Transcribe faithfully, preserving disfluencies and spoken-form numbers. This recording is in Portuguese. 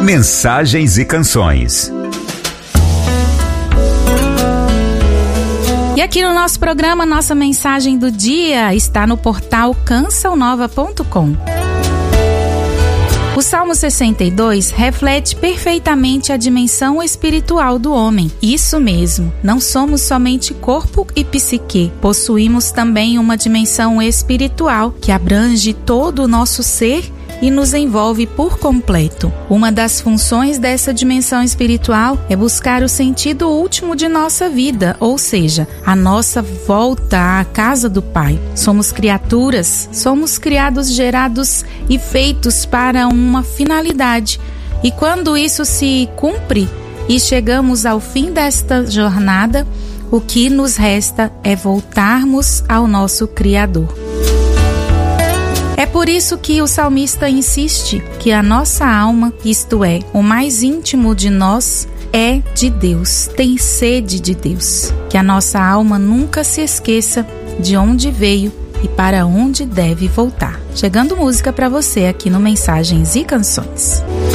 Mensagens e canções. E aqui no nosso programa, nossa mensagem do dia está no portal canção nova ponto com. O Salmo sessenta e dois reflete perfeitamente a dimensão espiritual do homem. Isso mesmo, não somos somente corpo e psique, possuímos também uma dimensão espiritual que abrange todo o nosso ser e nos envolve por completo. Uma das funções dessa dimensão espiritual é buscar o sentido último de nossa vida, ou seja, a nossa volta à casa do Pai. Somos criaturas, somos criados, gerados e feitos para uma finalidade. E quando isso se cumpre e chegamos ao fim desta jornada, o que nos resta é voltarmos ao nosso Criador. É por isso que o salmista insiste que a nossa alma, isto é, o mais íntimo de nós, é de Deus, tem sede de Deus. Que a nossa alma nunca se esqueça de onde veio e para onde deve voltar. Chegando música para você aqui no Mensagens e Canções.